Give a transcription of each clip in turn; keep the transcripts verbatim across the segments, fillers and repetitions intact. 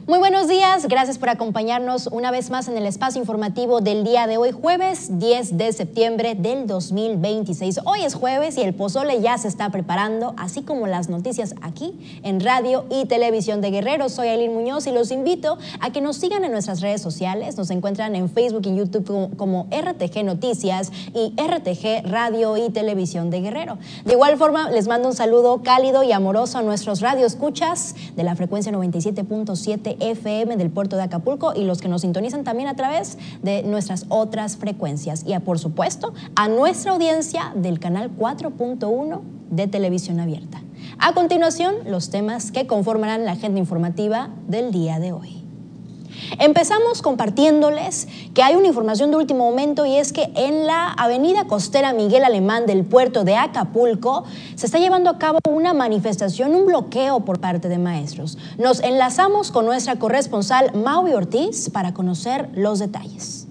Muy buenos días, gracias por acompañarnos una vez más en el espacio informativo del día de hoy, jueves diez de septiembre del dos mil veintiséis. Hoy es jueves y el pozole ya se está preparando, así como las noticias aquí en Radio y Televisión de Guerrero. Soy Aileen Muñoz y los invito a que nos sigan en nuestras redes sociales. Nos encuentran en Facebook y YouTube como, como R T G Noticias y R T G Radio y Televisión de Guerrero. De igual forma, les mando un saludo cálido y amoroso a nuestros radioescuchas de la frecuencia noventa y siete punto siete F M del puerto de Acapulco y los que nos sintonizan también a través de nuestras otras frecuencias y a, por supuesto a nuestra audiencia del canal cuatro punto uno de Televisión Abierta. A continuación, los temas que conformarán la agenda informativa del día de hoy. Empezamos compartiéndoles que hay una información de último momento y es que en la avenida costera Miguel Alemán del puerto de Acapulco se está llevando a cabo una manifestación, un bloqueo por parte de maestros. Nos enlazamos con nuestra corresponsal Maui Ortiz para conocer los detalles.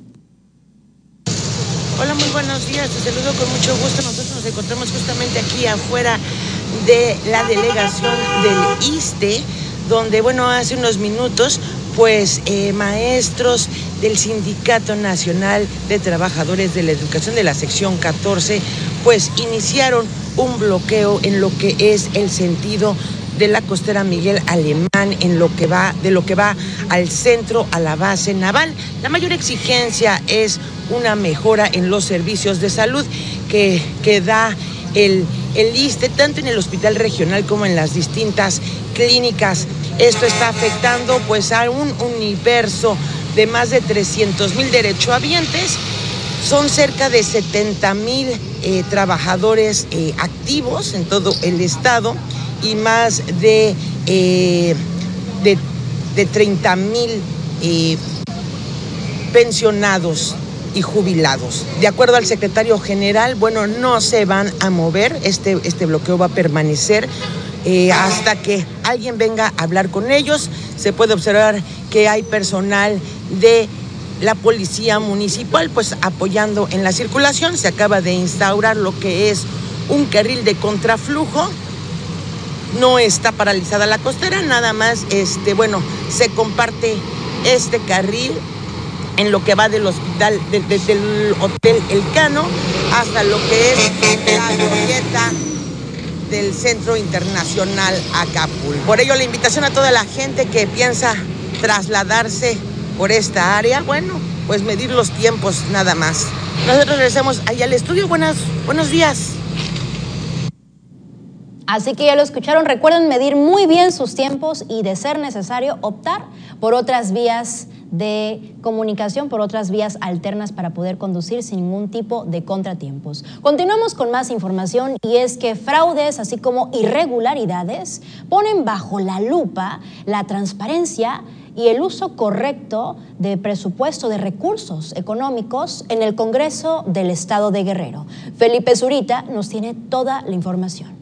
Hola, muy buenos días, te saludo con mucho gusto. Nosotros nos encontramos justamente aquí afuera de la delegación del I S S S T E, donde, bueno, hace unos minutos pues eh, maestros del Sindicato Nacional de Trabajadores de la Educación de la sección catorce pues iniciaron un bloqueo en lo que es el sentido de la costera Miguel Alemán, en lo que va, de lo que va al centro, a la base naval. La mayor exigencia es una mejora en los servicios de salud que, que da el, el I S S S T E, tanto en el hospital regional como en las distintas clínicas. Esto está afectando pues a un universo de más de trescientos mil derechohabientes. Son cerca de setenta mil eh, trabajadores eh, activos en todo el estado y más de, eh, de, de treinta mil eh, pensionados y jubilados. De acuerdo al secretario general, bueno, no se van a mover, este, este bloqueo va a permanecer Eh, hasta que alguien venga a hablar con ellos. Se puede observar que hay personal de la policía municipal pues apoyando en la circulación. Se acaba de instaurar lo que es un carril de contraflujo. No está paralizada la costera, nada más, este, bueno, se comparte este carril en lo que va del hospital, de, de, del Hotel Elcano hasta lo que es la glorieta del Centro Internacional Acapulco. Por ello, la invitación a toda la gente que piensa trasladarse por esta área, bueno, pues medir los tiempos nada más. Nosotros regresamos allá al estudio. Buenas, buenos días. Así que ya lo escucharon, recuerden medir muy bien sus tiempos y, de ser necesario, optar por otras vías de comunicación, por otras vías alternas para poder conducir sin ningún tipo de contratiempos. Continuamos con más información y es que fraudes, así como irregularidades, ponen bajo la lupa la transparencia y el uso correcto de presupuesto de recursos económicos en el Congreso del Estado de Guerrero. Felipe Zurita nos tiene toda la información.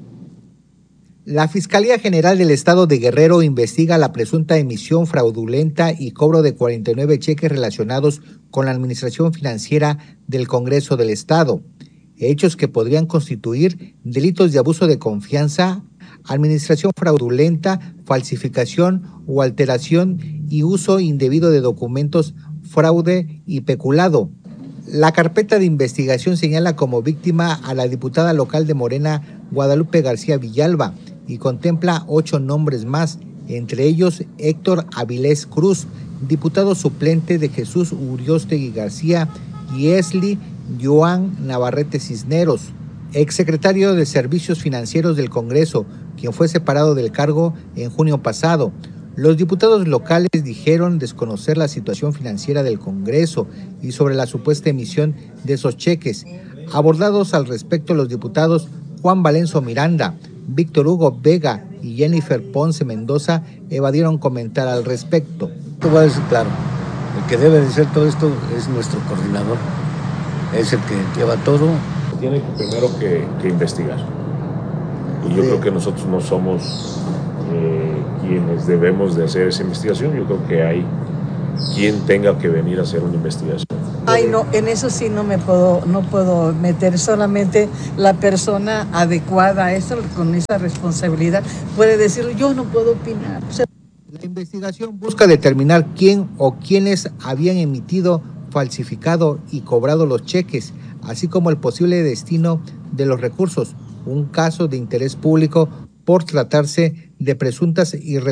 La Fiscalía General del Estado de Guerrero investiga la presunta emisión fraudulenta y cobro de cuarenta y nueve cheques relacionados con la administración financiera del Congreso del Estado, hechos que podrían constituir delitos de abuso de confianza, administración fraudulenta, falsificación o alteración y uso indebido de documentos, fraude y peculado. La carpeta de investigación señala como víctima a la diputada local de Morena, Guadalupe García Villalba, y contempla ocho nombres más, entre ellos Héctor Avilés Cruz, diputado suplente de Jesús Uriostegui García, y Esli Joan Navarrete Cisneros, exsecretario de Servicios Financieros del Congreso, quien fue separado del cargo en junio pasado. Los diputados locales dijeron desconocer la situación financiera del Congreso y sobre la supuesta emisión de esos cheques. Abordados al respecto, los diputados Juan Valenzo Miranda, Víctor Hugo Vega y Jennifer Ponce Mendoza evadieron comentar al respecto. Te voy a decir claro, el que debe de hacer todo esto es nuestro coordinador, es el que lleva todo. Tiene primero que, que investigar. Y yo sí. creo que nosotros no somos eh, quienes debemos de hacer esa investigación. Yo creo que hay quien tenga que venir a hacer una investigación. Ay, no, en eso sí no me puedo, no puedo meter, solamente la persona adecuada a eso, con esa responsabilidad, puede decirlo, yo no puedo opinar. O sea, La investigación busca determinar quién o quiénes habían emitido, falsificado y cobrado los cheques, así como el posible destino de los recursos, un caso de interés público por tratarse de presuntas irregularidades